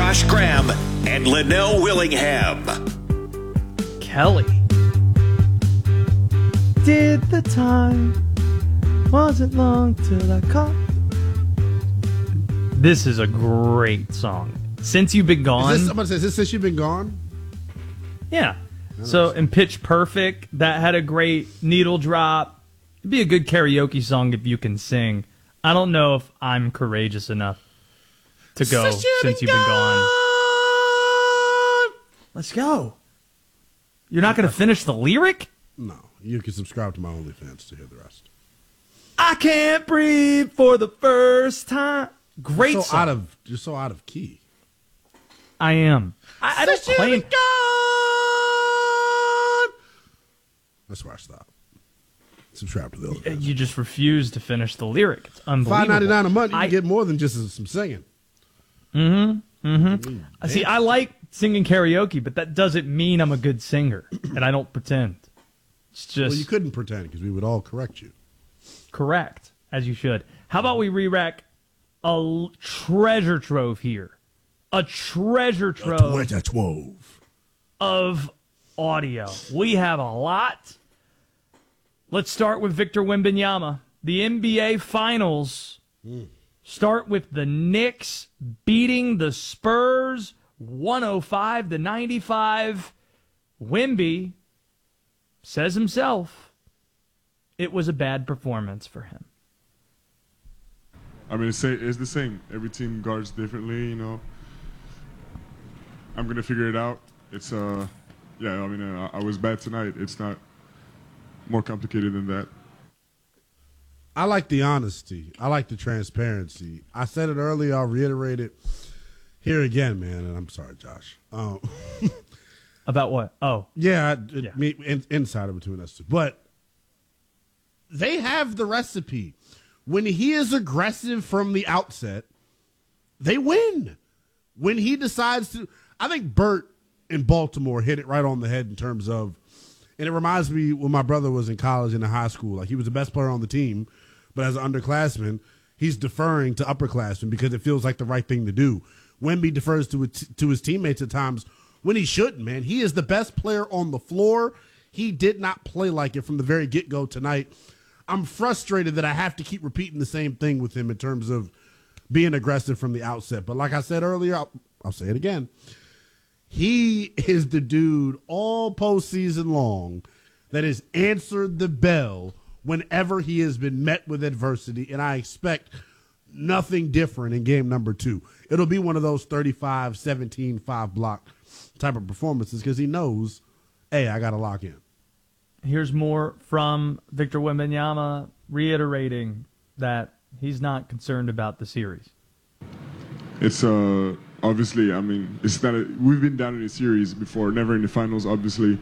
Josh Graham and Linnell Willingham. Kelly. Did the time. Wasn't long till I caught. This is a great song. Since You've Been Gone. I'm going to say, is this Since You've Been Gone? Yeah. So in Pitch Perfect, that had a great needle drop. It'd be a good karaoke song if you can sing. I don't know if I'm courageous enough to go Since You've Been Gone. Let's go. You're not going to finish the lyric? No. You can subscribe to my OnlyFans to hear the rest. I can't breathe for the first time. Great song. You're so out of key. I am. I don't claim. That's where I stop. Subscribe to the OnlyFans. You just refuse to finish the lyric. It's unbelievable. $5.99 a month, you can get more than just some singing. See, I like singing karaoke, but that doesn't mean I'm a good singer, and I don't pretend. It's just... Well, you couldn't pretend because we would all correct you. Correct, as you should. How about we re-rack a treasure trove here? A treasure trove of audio. We have a lot. Let's start with Victor Wembanyama. The NBA Finals start with the Knicks beating the Spurs 105-95. Wemby says himself it was a bad performance for him. I mean, it's the same. Every team guards differently, you know. I'm going to figure it out. It's, I was bad tonight. It's not more complicated than that. I like the honesty. I like the transparency. I said it earlier. I'll reiterate it here again, man. And I'm sorry, Josh. About what? Oh. Yeah. Insider between us two. But they have the recipe. When he is aggressive from the outset, they win. When he decides to, I think Bert in Baltimore hit it right on the head in terms of, and it reminds me when my brother was in college and in high school, like he was the best player on the team, but as an underclassman, he's deferring to upperclassmen because it feels like the right thing to do. Wemby defers to his teammates at times when he shouldn't, man. He is the best player on the floor. He did not play like it from the very get-go tonight. I'm frustrated that I have to keep repeating the same thing with him in terms of being aggressive from the outset. But like I said earlier, I'll say it again. He is the dude all postseason long that has answered the bell whenever he has been met with adversity, and I expect nothing different in game number 2. It'll be one of those 35, 17, 5 block type of performances because he knows, hey, I got to lock in. Here's more from Victor Wembanyama reiterating that he's not concerned about the series. It's obviously, I mean, it's not. We've been down in a series before, never in the finals, obviously.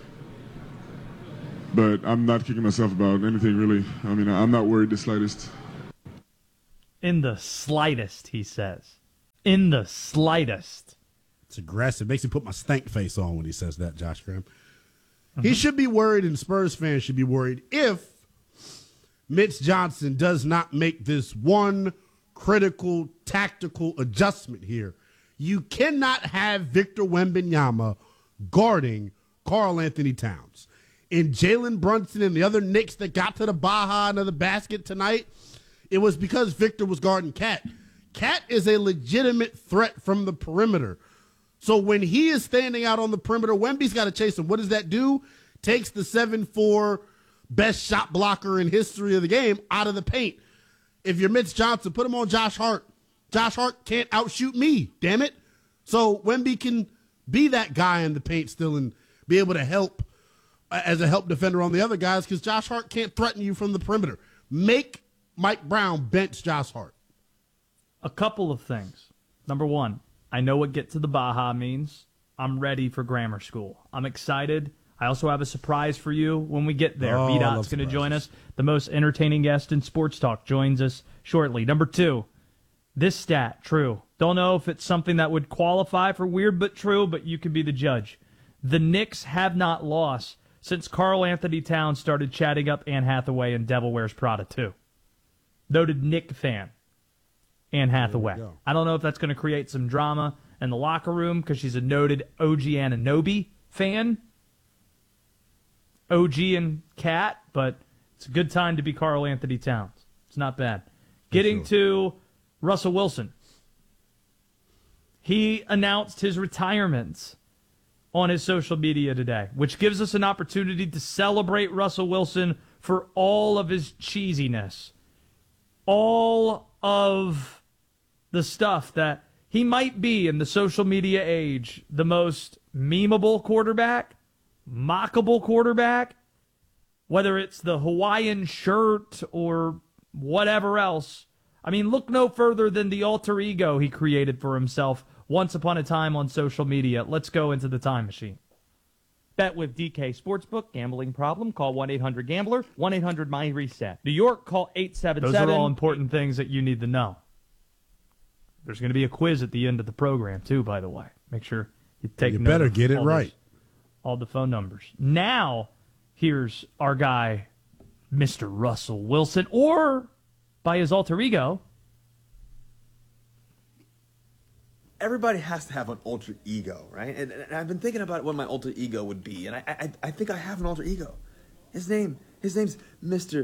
But I'm not kicking myself about anything, really. I mean, I'm not worried the slightest. In the slightest, he says. In the slightest. It's aggressive. Makes me put my stank face on when he says that, Josh Graham. He should be worried, and Spurs fans should be worried if Mitch Johnson does not make this one critical tactical adjustment here. You cannot have Victor Wembanyama guarding Karl Anthony Towns. And Jalen Brunson and the other Knicks that got to the Baja and the basket tonight, it was because Victor was guarding Cat. Cat is a legitimate threat from the perimeter. So when he is standing out on the perimeter, Wemby's got to chase him. What does that do? Takes the 7'4", best shot blocker in history of the game out of the paint. If you're Mitch Johnson, put him on Josh Hart. Josh Hart can't outshoot me, damn it. So Wemby can be that guy in the paint still and be able to help as a help defender on the other guys because Josh Hart can't threaten you from the perimeter. Make Mike Brown bench Josh Hart. A couple of things. Number one, I know what get to the Baja means. I'm ready for grammar school. I'm excited. I also have a surprise for you when we get there. B-Dot's going to join us. The most entertaining guest in sports talk joins us shortly. Number two, this stat, true. Don't know if it's something that would qualify for weird but true, but you can be the judge. The Knicks have not lost since Karl Anthony Towns started chatting up Anne Hathaway in Devil Wears Prada 2. Noted Knick fan. Anne Hathaway. I don't know if that's going to create some drama in the locker room because she's a noted OG Anunoby fan. OG and Cat, but it's a good time to be Karl Anthony Towns. It's not bad. Getting to Russell Wilson. He announced his retirement on his social media today, which gives us an opportunity to celebrate Russell Wilson for all of his cheesiness, all of the stuff that he might be in the social media age, the most memeable quarterback, mockable quarterback, whether it's the Hawaiian shirt or whatever else. I mean, look no further than the alter ego he created for himself once upon a time on social media. Let's go into the time machine. Bet with DK Sportsbook. Gambling problem? Call 1-800-GAMBLER. 1-800-MY-RESET. New York, call 877. Those are all important things that you need to know. There's going to be a quiz at the end of the program, too, by the way. Make sure you take note. You better get it right. All the phone numbers. Now, here's our guy, Mr. Russell Wilson, or by his alter ego. Everybody has to have an alter ego, right? And I've been thinking about what my alter ego would be, and I think I have an alter ego. His name's Mr.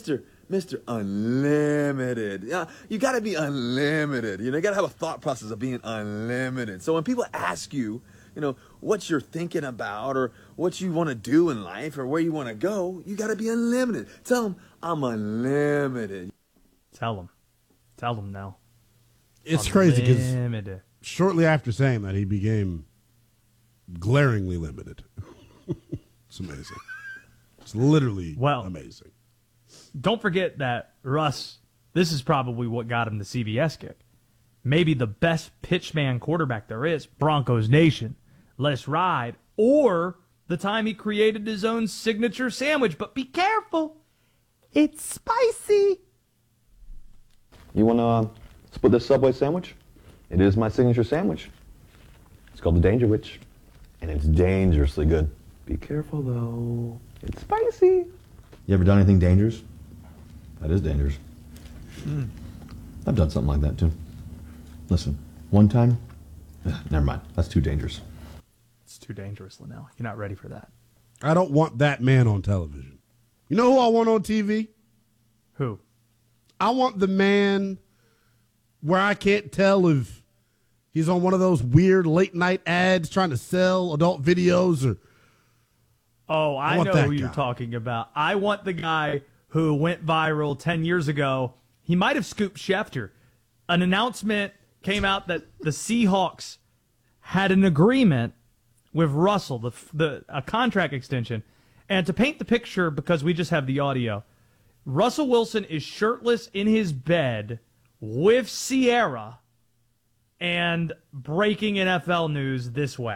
Unlimited. Yeah, you got to be unlimited. You got to have a thought process of being unlimited. So when people ask you, what you're thinking about or what you want to do in life or where you want to go, you got to be unlimited. Tell them I'm unlimited. Tell them now. It's crazy because shortly after saying that, he became glaringly limited. It's amazing. It's literally amazing. Don't forget that Russ, this is probably what got him the CBS gig. Maybe the best pitchman quarterback there is, Broncos Nation, let's ride, or the time he created his own signature sandwich. But be careful, it's spicy. You want to split this Subway sandwich? It is my signature sandwich. It's called the Danger Witch, and it's dangerously good. Be careful, though. It's spicy. You ever done anything dangerous? That is dangerous. I've done something like that, too. Listen, one time, never mind. That's too dangerous. It's too dangerous, Linnell. You're not ready for that. I don't want that man on television. You know who I want on TV? Who? I want the man where I can't tell if he's on one of those weird late night ads trying to sell adult videos or. Oh, I know who you're talking about. I want the guy who went viral 10 years ago. He might have scooped Schefter. An announcement came out that the Seahawks had an agreement with Russell, a contract extension. And to paint the picture, because we just have the audio, Russell Wilson is shirtless in his bed with Sierra and breaking NFL news this way.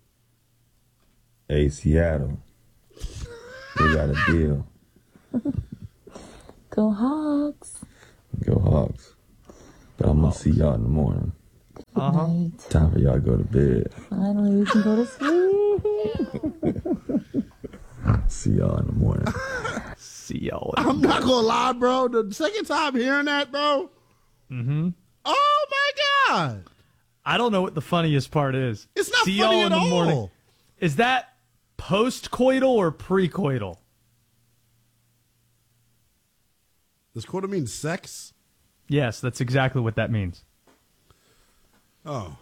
Hey, Seattle. We got a deal. Go Hawks. Go Hawks. But I'm going to see y'all in the morning. Night. Time for y'all to go to bed. Finally, we can go to sleep. See y'all in the morning. See y'all. I'm not going to lie, bro. The second time hearing that, bro. Mm-hmm. Oh, my God. I don't know what the funniest part is. It's not See funny y'all at in the all. morning. Is that post-coital or pre-coital? Does coital mean sex? Yes, that's exactly what that means. Oh.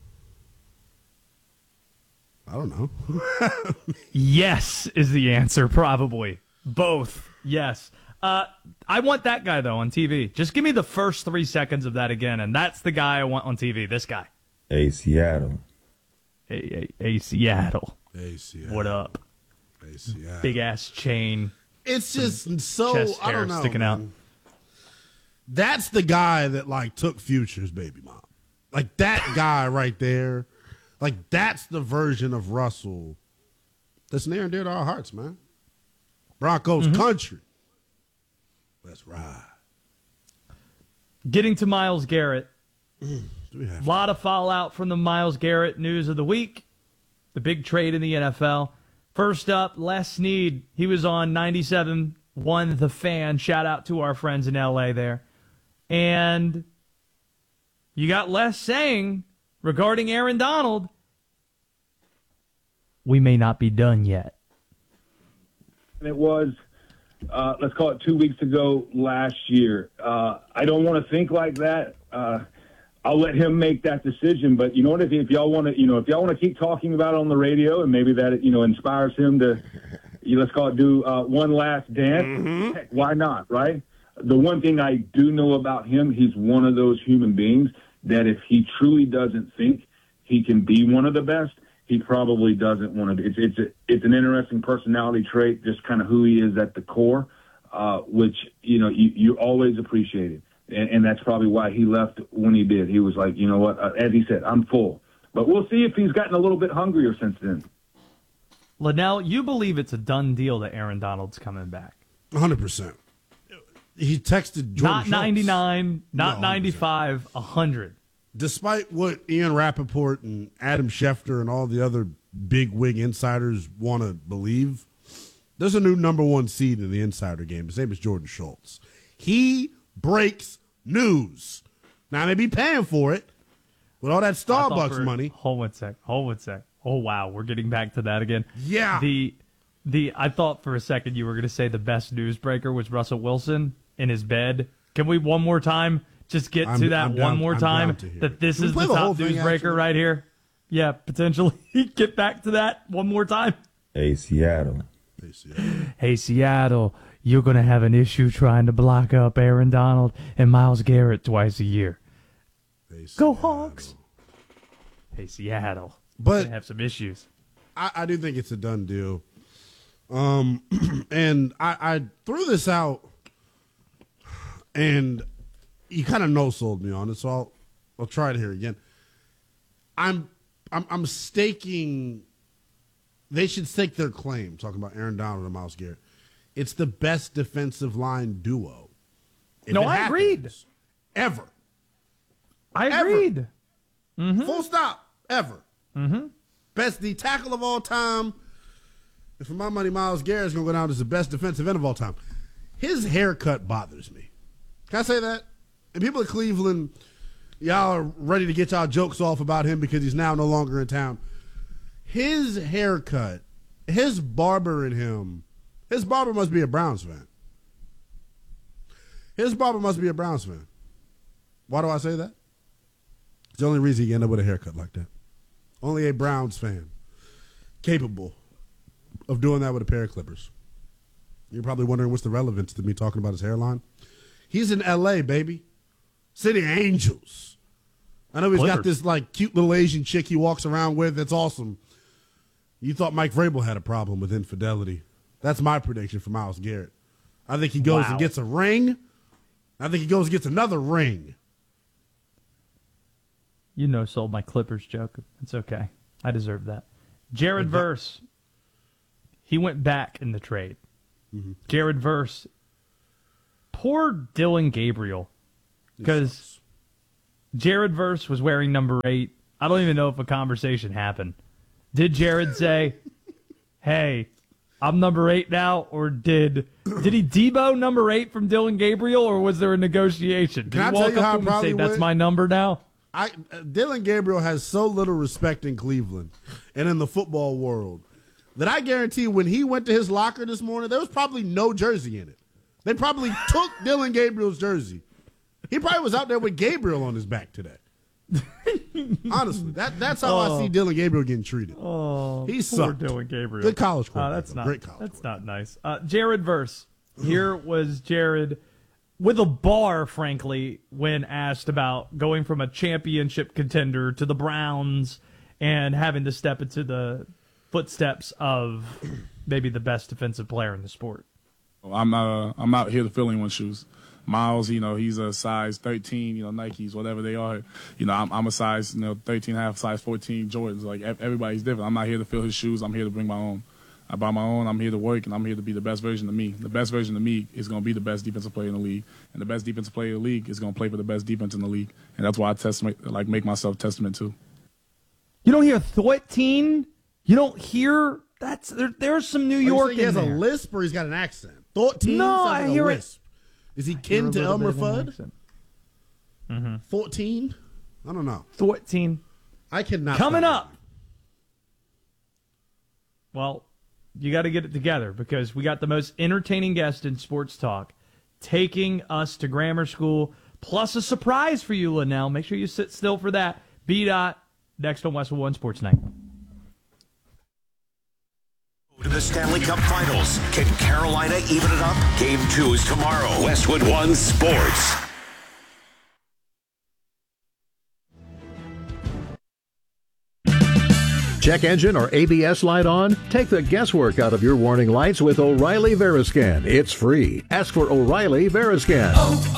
I don't know. Yes is the answer, probably. Both. Yes. I want that guy, though, on TV. Just give me the first 3 seconds of that again, and that's the guy I want on TV, this guy. Hey, Seattle. Hey, Seattle. Hey, Seattle. What up? Hey, Seattle. Big-ass chain. It's just so, chest I hair don't know, sticking man. out. That's the guy that, took Future's baby mom. That guy right there. That's the version of Russell that's near and dear to our hearts, man. Broncos country. Let's ride. Getting to Myles Garrett. A lot of fallout from the Myles Garrett news of the week. The big trade in the NFL. First up, Les Snead. He was on 97.1 The Fan. Shout out to our friends in L.A. there. And you got Les saying regarding Aaron Donald, we may not be done yet. And it was, let's call it 2 weeks ago last year. I don't want to think like that. I'll let him make that decision. But you know what? If y'all want to keep talking about it on the radio, and maybe that inspires him to, let's call it, do one last dance. Heck, why not, right? The one thing I do know about him, he's one of those human beings that if he truly doesn't think he can be one of the best, he probably doesn't want to. It's an interesting personality trait, just kind of who he is at the core, which you always appreciate it. And that's probably why he left when he did. He was like, you know what, as he said, I'm full. But we'll see if he's gotten a little bit hungrier since then. Linnell, you believe it's a done deal that Aaron Donald's coming back? 100%. He texted Jordan Not Schultz. 99, not 100%. 95, 100. Despite what Ian Rappaport and Adam Schefter and all the other big wig insiders want to believe, there's a new number one seed in the insider game. His name is Jordan Schultz. He breaks news. Now, they be paying for it with all that Starbucks money. Hold one sec. Oh, wow. We're getting back to that again. Yeah. I thought for a second you were going to say the best newsbreaker was Russell Wilson in his bed. Can we one more time just get to that one more time that this is the top newsbreaker right here? Yeah, potentially. Get back to that one more time. Hey, Seattle. Hey, Seattle, you're going to have an issue trying to block up Aaron Donald and Myles Garrett twice a year. Go Hawks. Hey, Seattle. But have some issues. I do think it's a done deal. And I threw this out, and you kind of no-sold me on it, so I'll try it here again. I'm staking. They should stake their claim, talking about Aaron Donald and Myles Garrett. It's the best defensive line duo. I agreed. Ever. I agreed. Mm-hmm. Full stop. Ever. Mm-hmm. Best D tackle of all time. And for my money, Myles Garrett is going to go down as the best defensive end of all time. His haircut bothers me. Can I say that? And people at Cleveland, y'all are ready to get y'all jokes off about him because he's now no longer in town. His haircut, his barber must be a Browns fan. His barber must be a Browns fan. Why do I say that? It's the only reason he ended up with a haircut like that. Only a Browns fan capable of doing that with a pair of clippers. You're probably wondering what's the relevance to me talking about his hairline. He's in L.A., baby. City of Angels. I know he's got this like cute little Asian chick he walks around with. That's awesome. You thought Mike Vrabel had a problem with infidelity. That's my prediction for Myles Garrett. I think he goes and gets a ring. I think he goes and gets another ring. Sold my Clippers joke. It's okay. I deserve that. Jared Verse. He went back in the trade. Mm-hmm. Jared Verse. Poor Dylan Gabriel. Because Jared Verse was wearing number 8. I don't even know if a conversation happened. Did Jared say, hey, I'm number 8 now? Or did he Debo number 8 from Dylan Gabriel? Or was there a negotiation? Did he walk up to him and say, that's my number now? Dylan Gabriel has so little respect in Cleveland and in the football world that I guarantee when he went to his locker this morning, there was probably no jersey in it. They probably took Dylan Gabriel's jersey. He probably was out there with Gabriel on his back today. Honestly, that's how I see Dylan Gabriel getting treated. Oh, he sucked. Poor Dylan Gabriel. Good college quarterback. Great college. That's not nice. Jared Verse. Here was Jared with a bar, frankly, when asked about going from a championship contender to the Browns and having to step into the footsteps of maybe the best defensive player in the sport. I'm out here to fill anyone's shoes. Myles, he's a size 13, Nikes, whatever they are. I'm a size, 13 and a half, size 14 Jordans. Like, everybody's different. I'm not here to fill his shoes. I'm here to bring my own. I buy my own. I'm here to work, and I'm here to be the best version of me. The best version of me is going to be the best defensive player in the league, and the best defensive player in the league is going to play for the best defense in the league. And that's why I make myself testament to. You don't hear 13? You don't hear there's some New York in there. He has a lisp or he's got an accent? 13? No, I hear a lisp. Is he kin to Elmer Fudd? 14? I don't know. 14. I cannot. Coming up. Well, you got to get it together because we got the most entertaining guest in sports talk taking us to grammar school, plus a surprise for you, Linnell. Make sure you sit still for that. B-Dot, next on Westwood One Sports Night. To the Stanley Cup Finals. Can Carolina even it up? Game 2 is tomorrow. Westwood One Sports. Check engine or ABS light on? Take the guesswork out of your warning lights with O'Reilly Veriscan. It's free. Ask for O'Reilly Veriscan.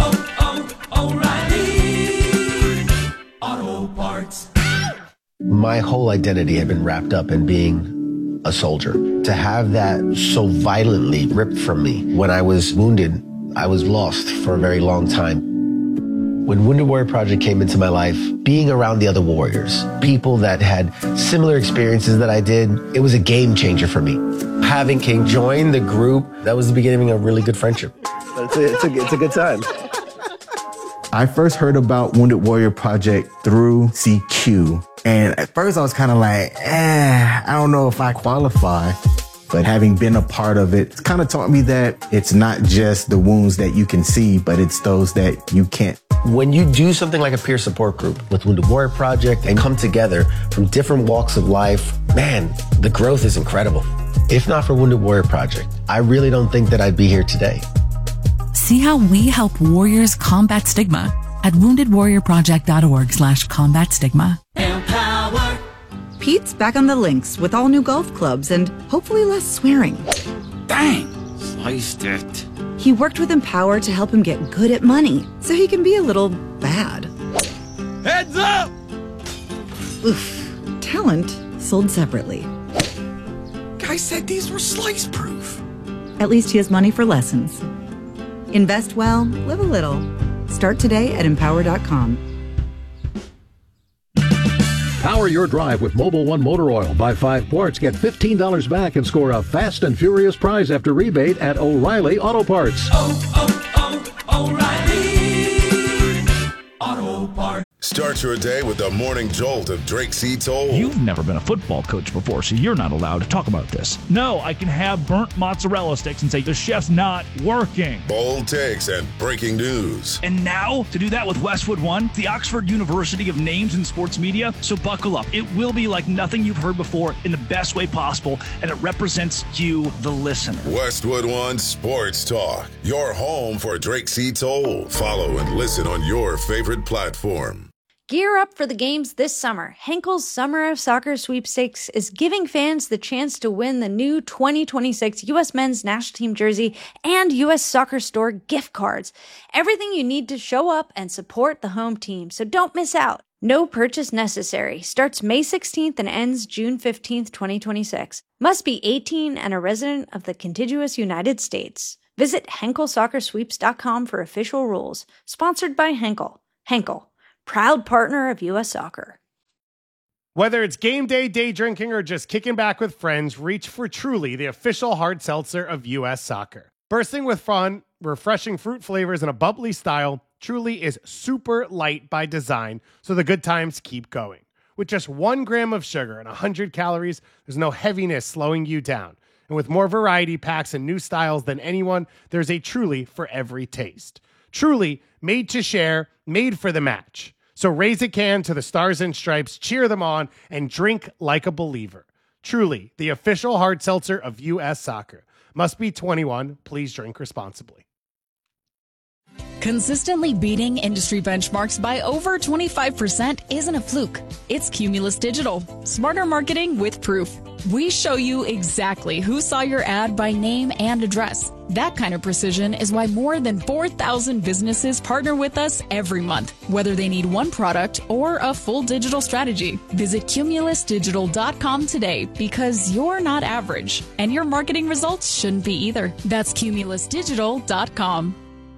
O'Reilly Auto Parts. My whole identity had been wrapped up in being a soldier. To have that so violently ripped from me when I was wounded, I was lost for a very long time. When Wounded Warrior Project came into my life, being around the other warriors, people that had similar experiences that I did, it was a game changer for me. Having King join the group, that was the beginning of a really good friendship. It's a good time. I first heard about Wounded Warrior Project through CQ. And at first I was kind of like, I don't know if I qualify. But having been a part of it, it's kind of taught me that it's not just the wounds that you can see, but it's those that you can't. When you do something like a peer support group with Wounded Warrior Project and come together from different walks of life, man, the growth is incredible. If not for Wounded Warrior Project, I really don't think that I'd be here today. See how we help warriors combat stigma at woundedwarriorproject.org/combat stigma. Empower. Pete's back on the links with all new golf clubs and hopefully less swearing. Dang, sliced it. He worked with Empower to help him get good at money so he can be a little bad. Heads up! Oof. Talent sold separately. Guy said these were slice proof. At least he has money for lessons. Invest well, live a little. Start today at empower.com. Power your drive with Mobil 1 Motor Oil. Buy 5 quarts, get $15 back, and score a fast and furious prize after rebate at O'Reilly Auto Parts. O'Reilly Auto Parts. Start your day with the morning jolt of Drake C. Toll. You've never been a football coach before, so you're not allowed to talk about this. No, I can have burnt mozzarella sticks and say the chef's not working. Bold takes and breaking news. And now, to do that with Westwood One, the Oxford University of Names in Sports Media, so buckle up. It will be like nothing you've heard before in the best way possible, and it represents you, the listener. Westwood One Sports Talk, your home for Drake C. Toll. Follow and listen on your favorite platform. Gear up for the games this summer. Henkel's Summer of Soccer Sweepstakes is giving fans the chance to win the new 2026 U.S. Men's National Team jersey and U.S. Soccer Store gift cards. Everything you need to show up and support the home team, so don't miss out. No purchase necessary. Starts May 16th and ends June 15th, 2026. Must be 18 and a resident of the contiguous United States. Visit HenkelSoccerSweeps.com for official rules. Sponsored by Henkel. Henkel, proud partner of U.S. Soccer. Whether it's game day, day drinking, or just kicking back with friends, reach for Truly, the official hard seltzer of U.S. Soccer. Bursting with fun, refreshing fruit flavors, and a bubbly style, Truly is super light by design, so the good times keep going. With just 1 gram of sugar and 100 calories, there's no heaviness slowing you down. And with more variety packs and new styles than anyone, there's a Truly for every taste. Truly, made to share, made for the match. So raise a can to the Stars and Stripes, cheer them on, and drink like a believer. Truly, the official hard seltzer of U.S. Soccer. Must be 21. Please drink responsibly. Consistently beating industry benchmarks by over 25% isn't a fluke. It's Cumulus Digital. Smarter marketing with proof. We show you exactly who saw your ad by name and address. That kind of precision is why more than 4,000 businesses partner with us every month, whether they need one product or a full digital strategy. Visit cumulusdigital.com today because you're not average, and your marketing results shouldn't be either. That's cumulusdigital.com.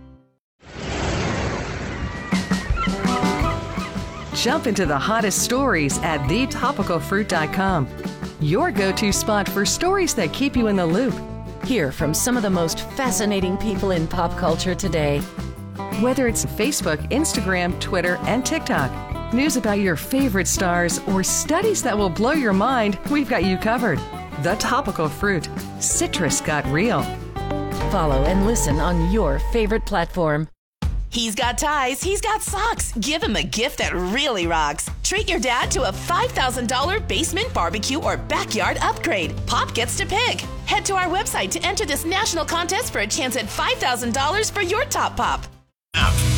Jump into the hottest stories at thetopicalfruit.com. Your go-to spot for stories that keep you in the loop. Hear from some of the most fascinating people in pop culture today. Whether it's Facebook, Instagram, Twitter, and TikTok, News about your favorite stars, or studies that will blow your mind, we've got you covered. The Topical Fruit. Citrus got real. Follow and listen on your favorite platform. He's got ties, he's got socks. Give him a gift that really rocks. Treat your dad to a $5,000 basement barbecue or backyard upgrade. Pop gets to pick. Head to our website to enter this national contest for a chance at $5,000 for your top pop.